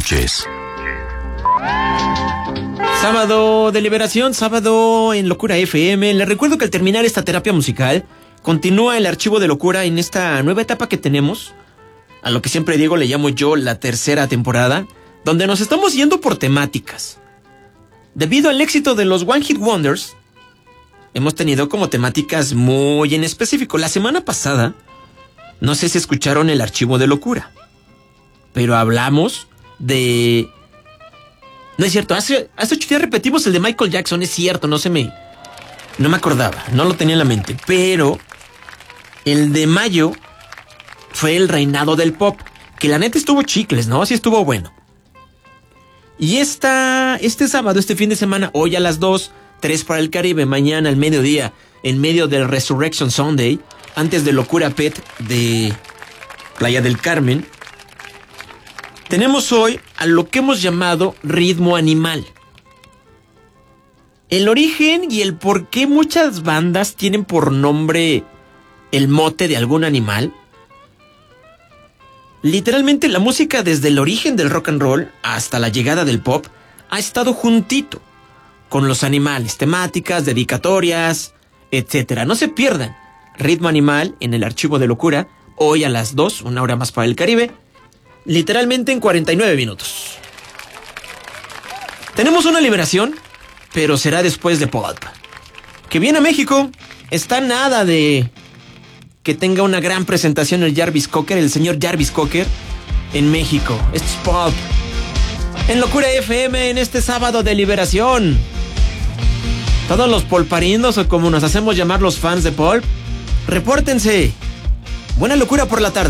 noches. Sábado de liberación, sábado en Locura FM. Les recuerdo que al terminar esta terapia musical, continúa el archivo de Locura en esta nueva etapa que tenemos, a lo que siempre Diego le llamo yo la tercera temporada, donde nos estamos yendo por temáticas. Debido al éxito de los One Hit Wonders, hemos tenido como temáticas muy en específico. La semana pasada, no sé si escucharon el archivo de Locura, pero hablamos de... No es cierto, hace 8 días repetimos el de Michael Jackson, es cierto, no me acordaba, no lo tenía en la mente, pero el de mayo fue el reinado del pop, que la neta estuvo chicles, ¿no? Sí estuvo bueno. Y este sábado, este fin de semana, hoy a las 2, 3 para el Caribe, mañana al mediodía, en medio del Resurrection Sunday, antes de Locura Pet de Playa del Carmen, tenemos hoy a lo que hemos llamado ritmo animal. El origen y el por qué muchas bandas tienen por nombre el mote de algún animal. Literalmente la música desde el origen del rock and roll hasta la llegada del pop ha estado juntito con los animales, temáticas, dedicatorias, etc. No se pierdan Ritmo Animal en el archivo de Locura, hoy a las 2, una hora más para el Caribe. Literalmente en 49 minutos. Tenemos una liberación, pero será después de Pulp, que viene a México. Está nada de que tenga una gran presentación el señor Jarvis Cocker en México. Esto es Pulp en Locura FM en este sábado de liberación. Todos los polparindos, o como nos hacemos llamar los fans de Pulp, repórtense. Buena locura por la tarde.